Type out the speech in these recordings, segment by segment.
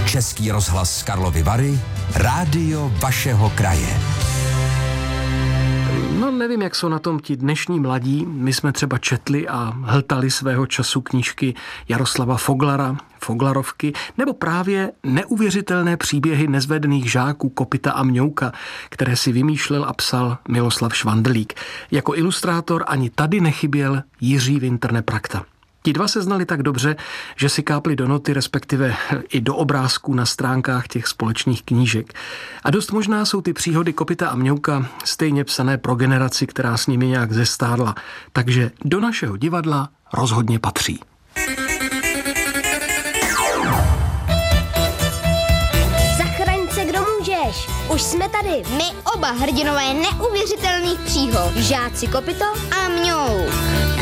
Český rozhlas Karlovy Vary, rádio vašeho kraje. No nevím, jak jsou na tom ti dnešní mladí. My jsme třeba četli a hltali svého času knížky Jaroslava Foglara, Foglarovky, nebo právě neuvěřitelné příběhy nezvedených žáků Kopyta a Mňouka, které si vymýšlel a psal Miloslav Švandlík. Jako ilustrátor ani tady nechyběl Jiří Winter Neprakta. Ti dva se znali tak dobře, že si kápli do noty, respektive i do obrázků na stránkách těch společných knížek. A dost možná jsou ty příhody Kopyta a Mňouka stejně psané pro generaci, která s nimi nějak zestárla. Takže do našeho divadla rozhodně patří. Zachraň se, kdo můžeš. Už jsme tady. My oba hrdinové neuvěřitelných příhod. Žáci Kopyto a Mňouk.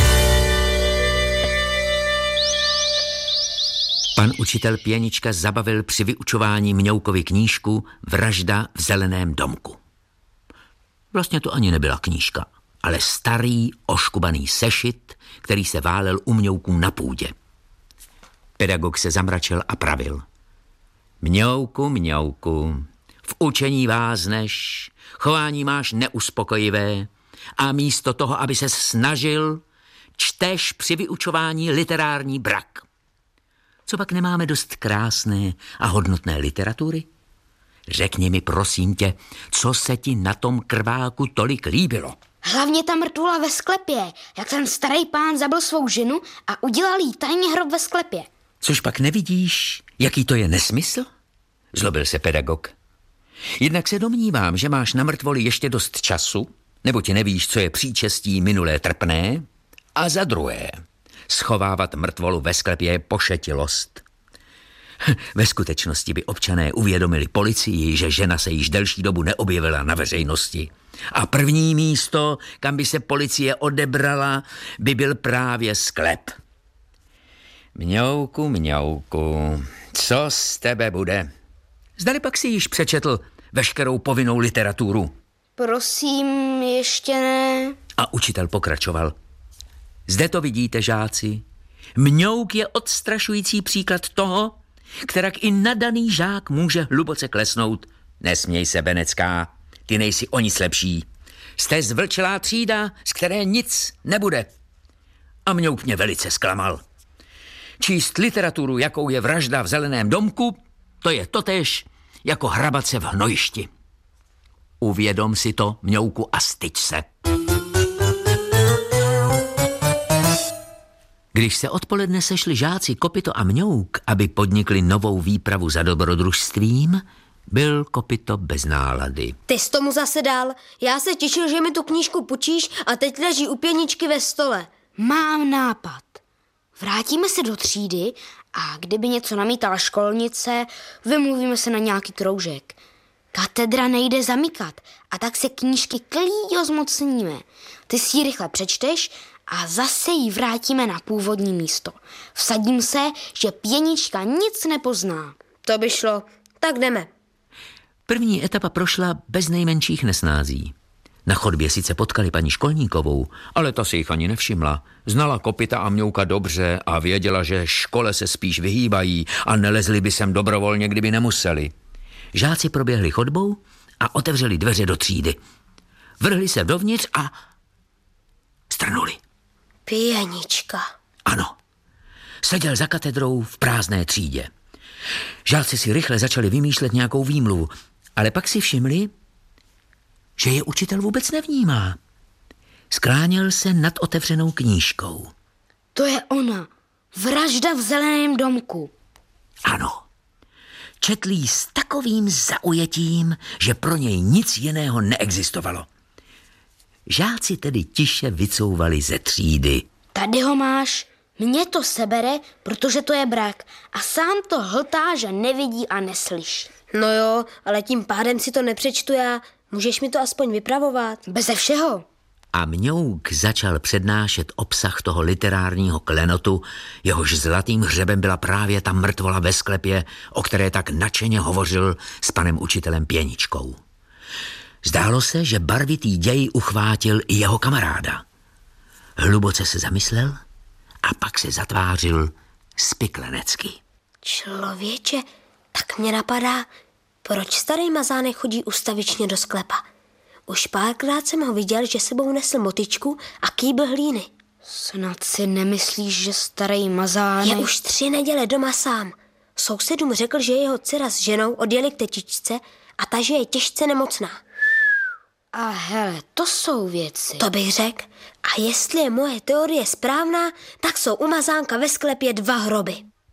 Pan učitel Pěnička zabavil při vyučování Mňoukovi knížku Vražda v zeleném domku. Vlastně to ani nebyla knížka, ale starý, oškubaný sešit, který se válel u Mňouků na půdě. Pedagog se zamračil a pravil. Mňouku, Mňouku, v učení vázneš, chování máš neuspokojivé a místo toho, aby se snažil, čteš při vyučování literární brak. Co pak nemáme dost krásné a hodnotné literatury? Řekni mi, prosím tě, co se ti na tom krváku tolik líbilo? Hlavně ta mrtvola ve sklepě, jak ten starý pán zabil svou ženu a udělal jí tajně hrob ve sklepě. Což pak nevidíš, jaký to je nesmysl? Zlobil se pedagog. Jednak se domnívám, že máš na mrtvoli ještě dost času, nebo ti nevíš, co je příčestí minulé trpné, a za druhé, schovávat mrtvolu ve sklepě je pošetilost. Ve skutečnosti by občané uvědomili policii, že žena se již delší dobu neobjevila na veřejnosti. A první místo, kam by se policie odebrala, by byl právě sklep. Mňouku, Mňouku, co z tebe bude? Zdali pak si již přečetl veškerou povinnou literaturu? Prosím, ještě ne. A učitel pokračoval. Zde to vidíte, žáci. Mňouk je odstrašující příklad toho, kterak i nadaný žák může hluboce klesnout. Nesměj se, Benecká, ty nejsi o nic lepší. Jste zvlčelá třída, z které nic nebude. A Mňouk mě velice zklamal. Číst literaturu, jakou je Vražda v zeleném domku, to je totéž jako hrabat se v hnojišti. Uvědom si to, Mňouku, a styď se. Když se odpoledne sešli žáci Kopyto a Mňouk, aby podnikli novou výpravu za dobrodružstvím, byl Kopyto bez nálady. Ty jsi tomu zase dal. Já se těšil, že mi tu knížku půjčíš a teď leží u Pěničky ve stole. Mám nápad. Vrátíme se do třídy a kdyby něco namítala školnice, vymluvíme se na nějaký kroužek. Katedra nejde zamykat a tak se knížky klíďo zmocníme. Ty si ji rychle přečteš a zase ji vrátíme na původní místo. Vsadím se, že Pěnička nic nepozná. To by šlo. Tak jdeme. První etapa prošla bez nejmenších nesnází. Na chodbě sice potkali paní Školníkovou, ale ta si jich ani nevšimla. Znala Kopyta a Mňouka dobře a věděla, že škole se spíš vyhýbají a nelezli by sem dobrovolně, kdyby nemuseli. Žáci proběhli chodbou a otevřeli dveře do třídy. Vrhli se dovnitř a strnuli. Pěnička. Ano, seděl za katedrou v prázdné třídě. Žáci si rychle začali vymýšlet nějakou výmluvu, ale pak si všimli, že je učitel vůbec nevnímá. Skláněl se nad otevřenou knížkou. To je ona. Vražda v zeleném domku. Ano. Četl jí s takovým zaujetím, že pro něj nic jiného neexistovalo. Žáci tedy tiše vycouvali ze třídy. Tady ho máš. Mně to sebere, protože to je brak. A sám to hltá, že nevidí a neslyší. No jo, ale tím pádem si to nepřečtu já. Můžeš mi to aspoň vypravovat? Beze všeho. A Mňouk začal přednášet obsah toho literárního klenotu, jehož zlatým hřebem byla právě ta mrtvola ve sklepě, o které tak nadšeně hovořil s panem učitelem Pěničkou. Zdálo se, že barvitý děj uchvátil i jeho kamaráda. Hluboce se zamyslel a pak se zatvářil spiklenecky. Člověče, Tak mě napadá, proč starý mazánek chodí ustavičně do sklepa. Už párkrát jsem ho viděl, že sebou nesl motyčku a kýbl hlíny. Snad si nemyslíš, že starý mazánek... Je už 3 neděle doma sám. Sousedům řekl, že jeho dcera s ženou odjeli k tetičce a ta, že je těžce nemocná. A hele, to jsou věci. To bych řekl. A jestli je moje teorie správná, tak jsou u mazánka ve sklepě 2 hroby.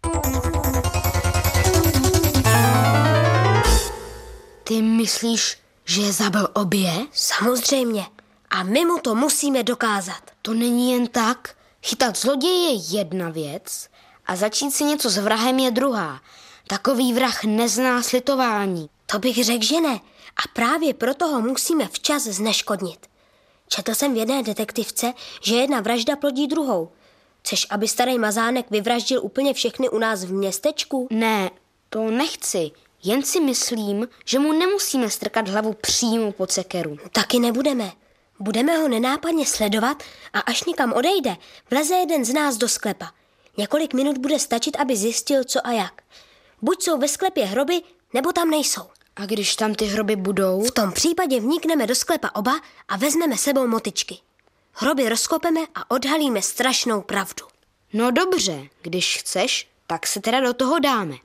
Ty myslíš, že je zabil obě? Samozřejmě. A my mu to musíme dokázat. To není jen tak. Chytat zloděje je jedna věc a začít si něco s vrahem je druhá. Takový vrah nezná slitování. To bych řekl, že ne. A právě proto ho musíme včas zneškodnit. Četl jsem v jedné detektivce, že jedna vražda plodí druhou. Chceš, aby starý mazánek vyvraždil úplně všechny u nás v městečku? Ne, to nechci. Jen si myslím, že mu nemusíme strkat hlavu přímo pod sekeru. Taky nebudeme. Budeme ho nenápadně sledovat a až někam odejde, vleze jeden z nás do sklepa. Několik minut bude stačit, aby zjistil, co a jak. Buď jsou ve sklepě hroby, nebo tam nejsou. A když tam ty hroby budou? V tom případě vnikneme do sklepa oba a vezmeme sebou motyčky. Hroby rozkopeme a odhalíme strašnou pravdu. No dobře, když chceš, tak se teda do toho dáme.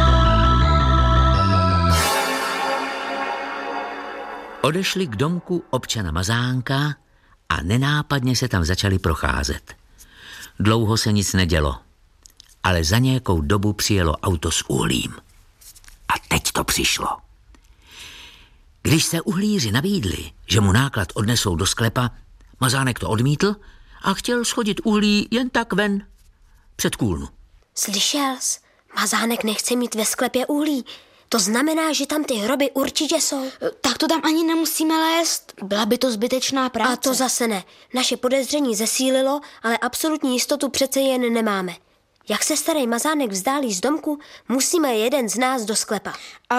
Odešli k domku občana Mazánka a nenápadně se tam začali procházet. Dlouho se nic nedělo, ale za nějakou dobu přijelo auto s uhlím. A teď to přišlo. Když se uhlíři nabídli, že mu náklad odnesou do sklepa, Mazánek to odmítl a chtěl schodit uhlí jen tak ven před kůlnu. Slyšel jsi? Mazánek nechce mít ve sklepě uhlí. To znamená, že tam ty hroby určitě jsou. Tak to tam ani nemusíme lézt. Byla by to zbytečná práce. A to zase ne. Naše podezření zesílilo, ale absolutní jistotu přece jen nemáme. Jak se starý Mazánek vzdálí z domku, musíme jeden z nás do sklepa.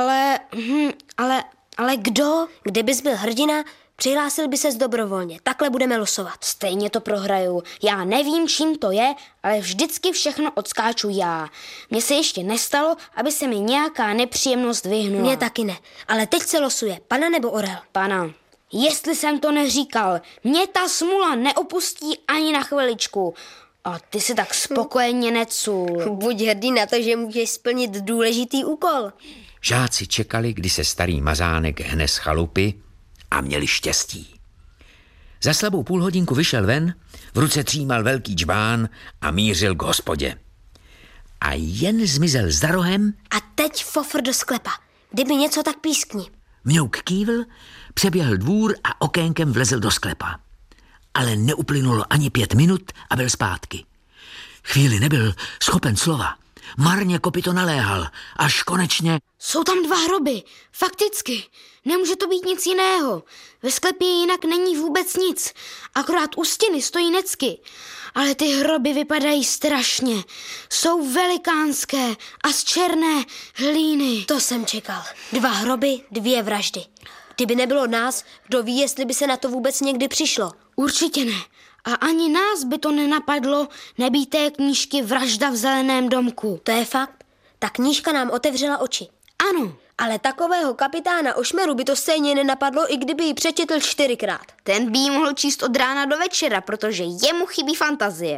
Ale kdo? Kdybys byl hrdina, přihlásil by ses dobrovolně. Takhle budeme losovat. Stejně to prohraju. Já nevím, čím to je, ale vždycky všechno odskáču já. Mně se ještě nestalo, aby se mi nějaká nepříjemnost vyhnula. Mně taky ne. Ale teď se losuje. Pana nebo orel? Pana. Jestli jsem to neříkal, mě ta smula neopustí ani na chviličku. A ty si tak spokojeně necul. Buď hrdý na to, že můžeš splnit důležitý úkol. Žáci čekali, kdy se starý Mazánek hne z chalupy a měli štěstí. Za slabou půlhodinku vyšel ven, v ruce třímal velký džbán a mířil k hospodě. A jen zmizel za rohem. A teď fofr do sklepa. Kdyby něco, tak pískni. Mňouk kývl, přeběhl dvůr a okénkem vlezl do sklepa. Ale neuplynulo ani 5 minut a byl zpátky. Chvíli nebyl schopen slova. Marně kopyto naléhal, až konečně... Jsou tam 2 hroby, fakticky. Nemůže to být nic jiného. Ve sklepě jinak není vůbec nic. Akorát u stěny stojí necky. Ale ty hroby vypadají strašně. Jsou velikánské a z černé hlíny. To jsem čekal. 2 hroby, 2 vraždy. Kdyby nebylo nás, kdo ví, jestli by se na to vůbec někdy přišlo. Určitě ne. A ani nás by to nenapadlo, nebýt té knížky Vražda v zeleném domku. To je fakt. Ta knížka nám otevřela oči. Ano. Ale takového kapitána Ošmeru by to stejně nenapadlo, i kdyby ji přečetl 4krát. Ten by jí mohl číst od rána do večera, protože jemu chybí fantazie.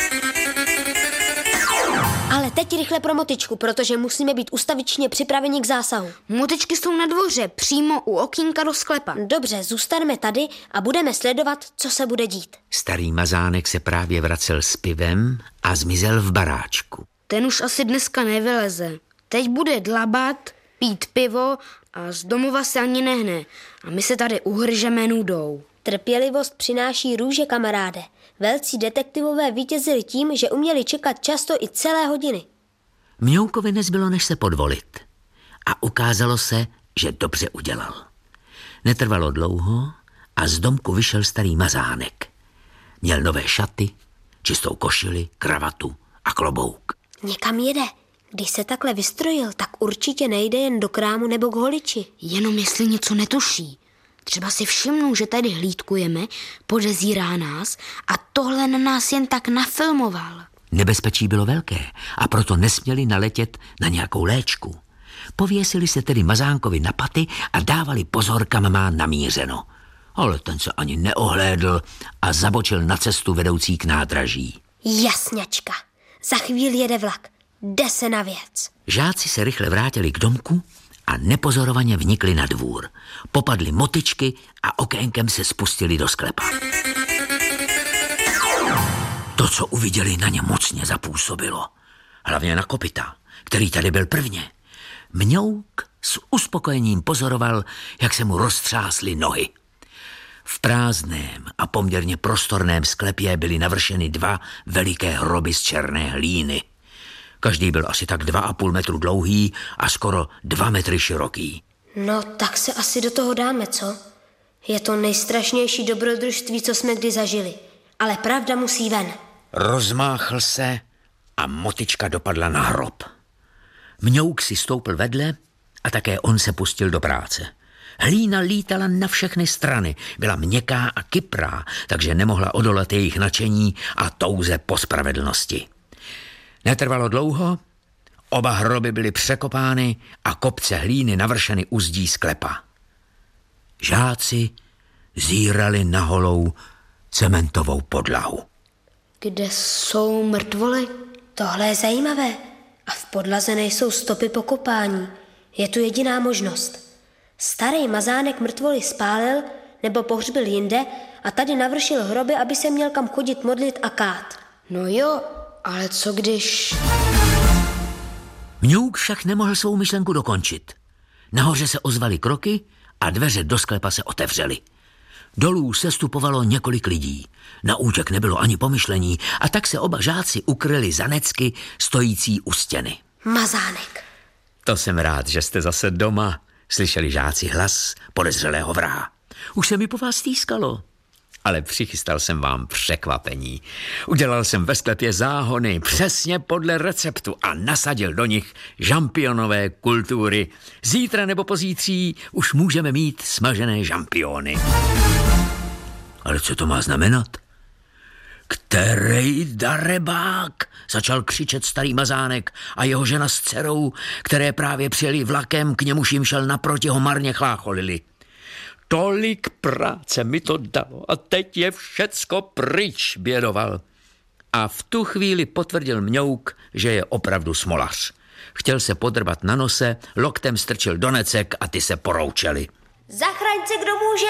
Ale teď rychle pro motyčku, protože musíme být ustavičně připraveni k zásahu. Motyčky jsou na dvoře, přímo u okýnka do sklepa. Dobře, zůstaneme tady a budeme sledovat, co se bude dít. Starý Mazánek se právě vracel s pivem a zmizel v baráčku. Ten už asi dneska nevyleze. Teď bude dlabat, pít pivo a z domova se ani nehne. A my se tady uhržeme nudou. Trpělivost přináší růže, kamaráde. Velcí detektivové vítězili tím, že uměli čekat často i celé hodiny. Mňoukovi nezbylo, než se podvolit. A ukázalo se, že dobře udělal. Netrvalo dlouho a z domku vyšel starý Mazánek. Měl nové šaty, čistou košili, kravatu a klobouk. Někam jede. Když se takhle vystrojil, tak určitě nejde jen do krámu nebo k holiči. Jenom jestli něco netuší. Třeba si všimnou, že tady hlídkujeme, podezírá nás a tohle na nás jen tak nafilmoval. Nebezpečí bylo velké a proto nesměli naletět na nějakou léčku. Pověsili se tedy Mazánkovi na paty a dávali pozor, kam má namířeno. Ale ten se ani neohlédl a zabočil na cestu vedoucí k nádraží. Jasňačka, za chvíli jede vlak. Jde se na věc. Žáci se rychle vrátili k domku a nepozorovaně vnikli na dvůr. Popadli motyčky a okénkem se spustili do sklepa. To, co uviděli, na ně mocně zapůsobilo. Hlavně na kopyta, který tady byl prvně. Mňouk s uspokojením pozoroval, jak se mu roztřásly nohy. V prázdném a poměrně prostorném sklepě byly navršeny 2 veliké hroby z černé hlíny. Každý byl asi tak 2,5 metru dlouhý a skoro 2 metry široký. No, tak se asi do toho dáme, co? Je to nejstrašnější dobrodružství, co jsme kdy zažili. Ale pravda musí ven. Rozmáchl se a motyčka dopadla na hrob. Mňouk si stoupil vedle a také on se pustil do práce. Hlína lítala na všechny strany, byla měkká a kyprá, takže nemohla odolat jejich nadšení a touze po spravedlnosti. Netrvalo dlouho, oba hroby byly překopány a kopce hlíny navršeny u zdí sklepa. Žáci zírali na holou cementovou podlahu. Kde jsou mrtvoly? Tohle je zajímavé. A v podlaze nejsou stopy po kopání. Je tu jediná možnost. Starý Mazánek mrtvoly spálil nebo pohřbil jinde a tady navršil hroby, aby se měl kam chodit modlit a kát. No jo, ale co když... Mňouk však nemohl svou myšlenku dokončit. Nahoře se ozvaly kroky a dveře do sklepa se otevřely. Dolů sestupovalo několik lidí. Na útěk nebylo ani pomyšlení a tak se oba žáci ukryli za necky stojící u stěny. Mazánek. To jsem rád, že jste zase doma, slyšeli žáci hlas podezřelého vraha. Už se mi po vás stýskalo. Ale přichystal jsem vám překvapení. Udělal jsem ve sklepě záhony přesně podle receptu a nasadil do nich žampionové kultury. Zítra nebo pozítří už můžeme mít smažené žampiony. Ale co to má znamenat? Kterej darebák, začal křičet starý Mazánek a jeho žena s dcerou, které právě přijeli vlakem, k němuž jim šel naproti, ho marně chlácholili. Tolik práce mi to dalo a teď je všecko pryč, bědoval. A v tu chvíli potvrdil Mňouk, že je opravdu smolař. Chtěl se podrbat na nose, loktem strčil do necek a ty se poroučeli. Zachraň se, kdo může!